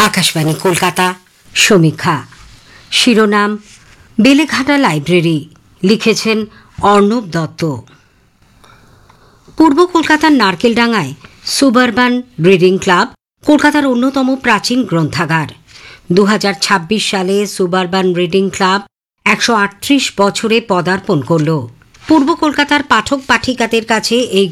আকাশবাণী কলকাতা সমীক্ষা শিরোনাম বেলেঘাটা লাইব্রেরি লিখেছেন অর্ণব দত্ত। পূর্ব কলকাতার নারকেলডাঙ্গায় সুবারবান রিডিং ক্লাব কলকাতার অন্যতম প্রাচীন গ্রন্থাগার। 2026 সালে সুবারবান রিডিং ক্লাব 138 বছরে পদার্পণ করল। পূর্ব কলকাতার পাঠক পাঠিকাদের কাছে এই